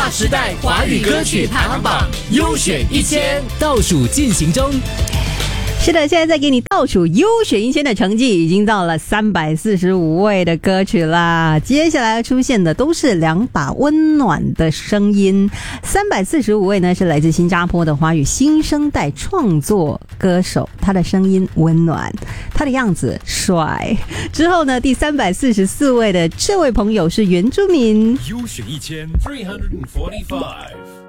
划时代华语歌曲排行榜优选1000倒数进行中。 是的，现在在给你倒数优选1000的成绩，已经到了345位的歌曲啦。接下来出现的都是两把温暖的声音。345位呢是来自新加坡的华语新生代创作歌手，他的声音温暖，他的样子帅。之后呢，第344位的这位朋友是原住民。 优选1345